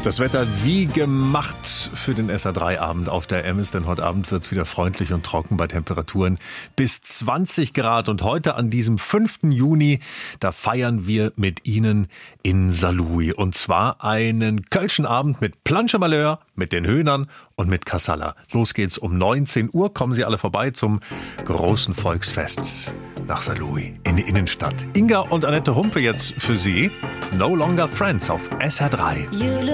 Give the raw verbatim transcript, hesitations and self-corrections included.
Das Wetter wie gemacht für den S A drei Abend auf der Ems, denn heute Abend wird es wieder freundlich und trocken bei Temperaturen bis zwanzig Grad. Und heute an diesem fünften Juni, da feiern wir mit Ihnen in Saarlouis. Und zwar einen kölschen Abend mit Planche Malheur, mit den Höhnern und mit Kassala. Los geht's um neunzehn Uhr. Kommen Sie alle vorbei zum großen Volksfest nach Saarlouis in die Innenstadt. Inga und Annette Humpe jetzt für Sie. No Longer Friends auf S R drei.